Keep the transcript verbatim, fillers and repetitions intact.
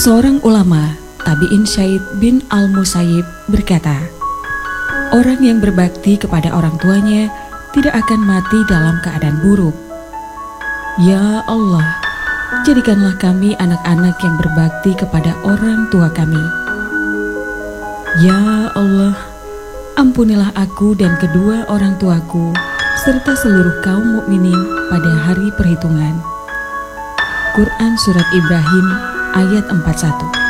Seorang ulama, Tabi'in Syaid bin Al-Musayyib berkata, orang yang berbakti kepada orang tuanya tidak akan mati dalam keadaan buruk. Ya Allah, jadikanlah kami anak-anak yang berbakti kepada orang tua kami. Ya Allah, ampunilah aku dan kedua orang tuaku serta seluruh kaum mukminin pada hari perhitungan. Quran Surat Ibrahim ayat empat puluh satu.